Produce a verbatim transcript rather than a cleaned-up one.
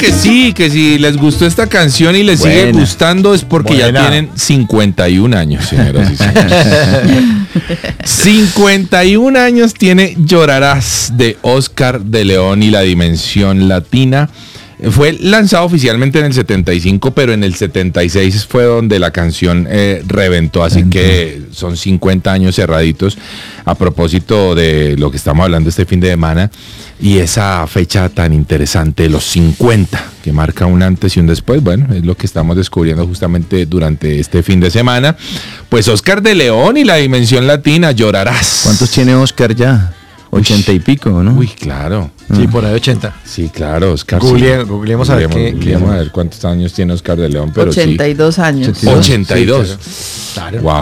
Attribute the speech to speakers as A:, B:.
A: que sí, que si les gustó esta canción y les Buena. sigue gustando es porque Buena. ya tienen cincuenta y un años, señoras y señores. cincuenta y un años tiene Llorarás de Oscar de León y la Dimensión Latina. Fue lanzado oficialmente en el setenta y cinco, pero en el setenta y seis fue donde la canción eh, reventó, así que son cincuenta años cerraditos a propósito de lo que estamos hablando este fin de semana y esa fecha tan interesante, los cincuenta, que marca un antes y un después. Bueno, es lo que estamos descubriendo justamente durante este fin de semana. Pues Oscar de León y la Dimensión Latina, Llorarás.
B: ¿Cuántos tiene Oscar ya? Ochenta y pico, ¿no?
A: Uy, claro.
C: Sí, por ahí ochenta.
A: Sí, claro, Oscar.
C: Google,
A: sí.
C: Googleemos a ver qué,
A: googleemos a ver cuántos años tiene Oscar de León, pero
D: ochenta y dos
A: sí.
D: años.
A: ochenta y dos.
C: Sí, claro.
A: Wow.